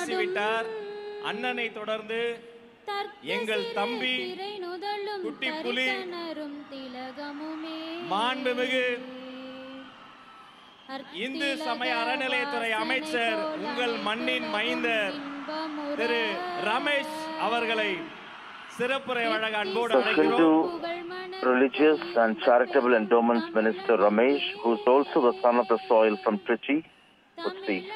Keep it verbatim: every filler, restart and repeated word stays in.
பேசிவிட்டார். அண்ணனை தொடர்ந்து எங்கள் தம்பி குட்டி புலி மாண்புமிகு இந்து சமய அறநிலையத்துறை அமைச்சர் உங்கள் மண்ணின் மைந்தர் திரு ரமேஷ் அவர்களை சிறப்புரை வழங்க அன்போடு அழைக்கிறோம். Religious and Charitable Endowments Minister Ramesh, who is also the son of the soil from Trichy, would speak.